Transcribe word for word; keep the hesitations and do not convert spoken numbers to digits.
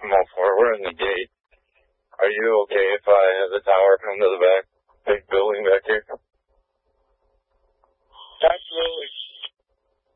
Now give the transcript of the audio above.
I'm all for it. We're in the gate. Are you okay if I have the tower come to the back?